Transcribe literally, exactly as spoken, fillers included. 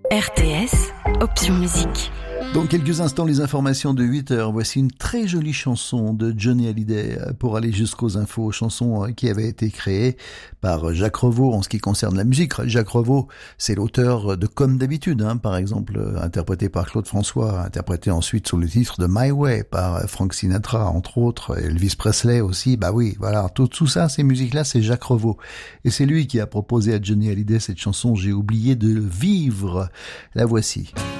R T S, option musique. Dans quelques instants, les informations de huit heures. Voici une très jolie chanson de Johnny Hallyday pour aller jusqu'aux infos. Chanson qui avait été créée par Jacques Revaux en ce qui concerne la musique. Jacques Revaux, c'est l'auteur de Comme d'habitude, hein, par exemple, interprété par Claude François, interprété ensuite sous le titre de My Way par Frank Sinatra, entre autres, Elvis Presley aussi. Bah oui, voilà, tout, tout ça, ces musiques-là, c'est Jacques Revaux. Et c'est lui qui a proposé à Johnny Hallyday cette chanson « J'ai oublié de vivre ». La voici.